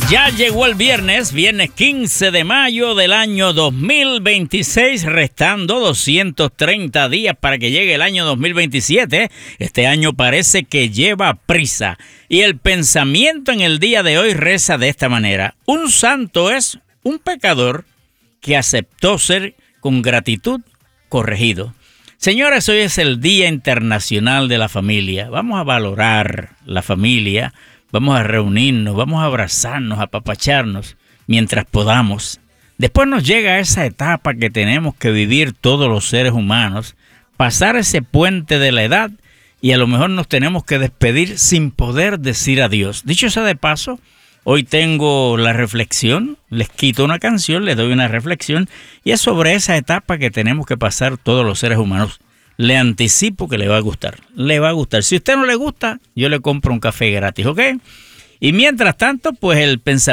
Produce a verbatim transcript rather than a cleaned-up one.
Ya llegó el viernes, viernes quince de mayo del año dos mil veintiséis, restando doscientos treinta días para que llegue el año dos mil veintisiete. Este año parece que lleva prisa. Y el pensamiento en el día de hoy reza de esta manera: un santo es un pecador que aceptó ser con gratitud corregido. Señores, hoy es el Día Internacional de la Familia. Vamos a valorar la familia. Vamos a reunirnos, vamos a abrazarnos, a apapacharnos mientras podamos. Después nos llega esa etapa que tenemos que vivir todos los seres humanos, pasar ese puente de la edad y a lo mejor nos tenemos que despedir sin poder decir adiós. Dicho sea de paso, hoy tengo la reflexión, les quito una canción, les doy una reflexión y es sobre esa etapa que tenemos que pasar todos los seres humanos. Le anticipo que le va a gustar, le va a gustar. Si a usted no le gusta, yo le compro un café gratis, ¿ok? Y mientras tanto, pues el pensamiento